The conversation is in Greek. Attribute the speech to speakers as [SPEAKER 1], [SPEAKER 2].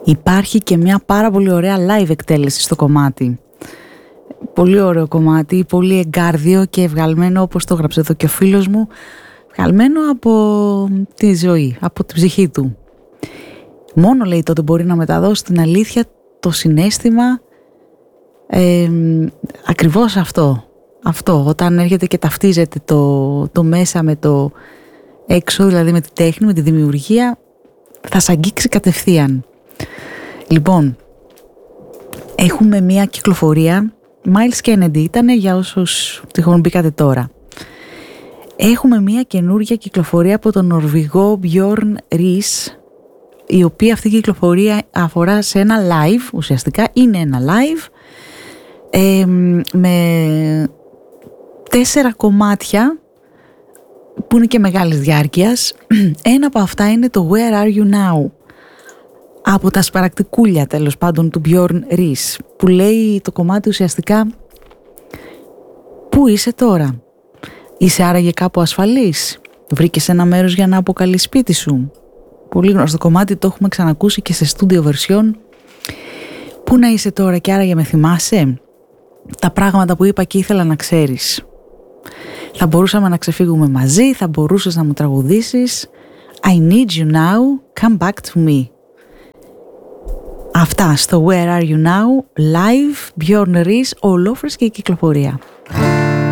[SPEAKER 1] Υπάρχει και μια πάρα πολύ ωραία live εκτέλεση στο κομμάτι. Πολύ ωραίο κομμάτι, πολύ εγκάρδιο και βγαλμένο, όπως το έγραψε εδώ και ο φίλος μου, βγαλμένο από τη ζωή, από την ψυχή του. Μόνο, λέει, τότε μπορεί να μεταδώσει την αλήθεια, το συναίσθημα, ακριβώς αυτό, όταν έρχεται και ταυτίζεται το μέσα με το έξω, δηλαδή με τη τέχνη, με τη δημιουργία, θα σ' αγγίξει κατευθείαν. Λοιπόν, έχουμε μια κυκλοφορία, Miles Kennedy ήταν, για όσους τυχόν μπήκατε τώρα. Έχουμε μια καινούργια κυκλοφορία από τον Νορβηγό Björn Ries, η οποία αυτή η κυκλοφορία αφορά σε ένα live, ουσιαστικά είναι ένα live, με 4 κομμάτια που είναι και μεγάλης διάρκειας. Ένα από αυτά είναι το Where Are You Now, από τα σπαρακτικούλια τέλος πάντων του Björn Ries, που λέει το κομμάτι ουσιαστικά «Πού είσαι τώρα? Είσαι άραγε κάπου ασφαλής? Βρήκες ένα μέρος για να αποκαλείς σπίτι σου?» Πολύ γνωστό κομμάτι, το έχουμε ξανακούσει και σε studio version. «Πού να είσαι τώρα και άραγε με θυμάσαι? Τα πράγματα που είπα και ήθελα να ξέρεις. Θα μπορούσαμε να ξεφύγουμε μαζί, θα μπορούσες να μου τραγουδήσεις. I need you now, come back to me». Αυτά στο Where Are You Now, live, Björn Ries, ολόφρεσκη κυκλοφορία.